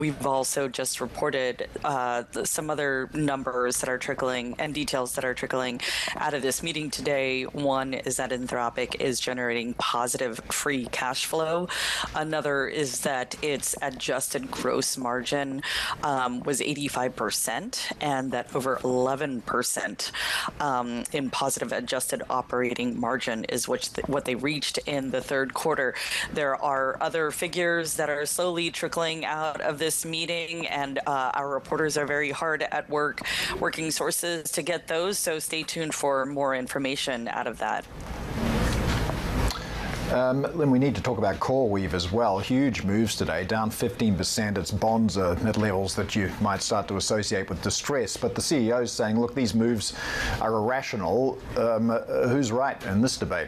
we've also just reported some other numbers that are trickling and details that are trickling out of this meeting today. One is that Anthropic is generating positive free cash flow. Another is that its adjusted gross margin was 85%, and that over 11% in positive adjusted operating margin is what they reached in the third quarter. There are other figures that are slowly trickling out of this meeting, and our reporters are very hard at work working sources to get those, so stay tuned for more information out of that. Lynn, we need to talk about CoreWeave as well. Huge moves today, down 15%. Its bonds are at levels that you might start to associate with distress. But the CEO is saying, look, these moves are irrational. Who's right in this debate?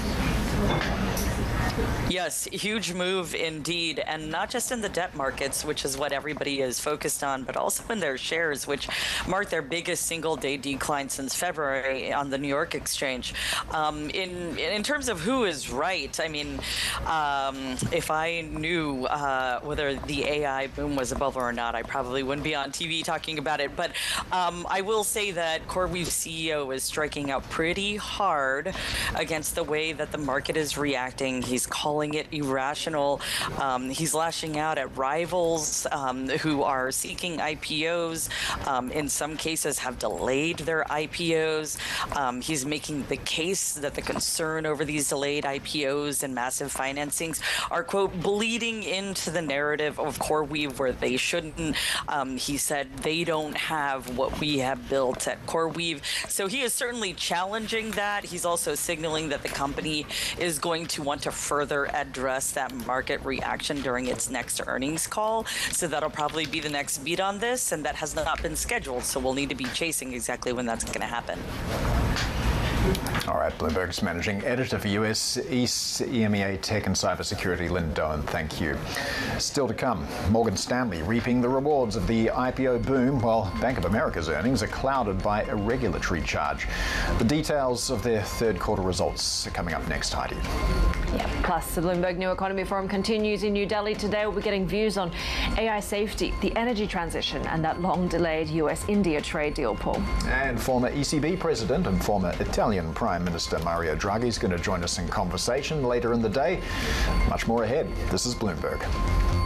Yes, huge move indeed, and not just in the debt markets, which is what everybody is focused on, but also in their shares, which marked their biggest single-day decline since February on the New York Exchange. In terms of who is right, I mean, if I knew whether the AI boom was a bubble or not, I probably wouldn't be on TV talking about it. But I will say that CoreWeave CEO is striking out pretty hard against the way that the market is reacting. He's calling it irrational. He's lashing out at rivals who are seeking IPOs, in some cases have delayed their IPOs. He's making the case that the concern over these delayed IPOs and massive financings are, quote, bleeding into the narrative of CoreWeave where they shouldn't. He said they don't have what we have built at CoreWeave. So he is certainly challenging that. He's also signaling that the company is going to want to further address that market reaction during its next earnings call. So that'll probably be the next beat on this, and that has not been scheduled. So we'll need to be chasing exactly when that's going to happen. All right, Bloomberg's managing editor for US East EMEA Tech and Cybersecurity, Lynn Doan, thank you. Still to come, Morgan Stanley reaping the rewards of the IPO boom while Bank of America's earnings are clouded by a regulatory charge. The details of their third quarter results are coming up next, Heidi. Yeah, plus the Bloomberg New Economy Forum continues in New Delhi today. We'll be getting views on AI safety, the energy transition, and that long-delayed US-India trade deal, Paul. And former ECB president and former Italian Prime Minister Mario Draghi is going to join us in conversation later in the day. Much more ahead. This is Bloomberg.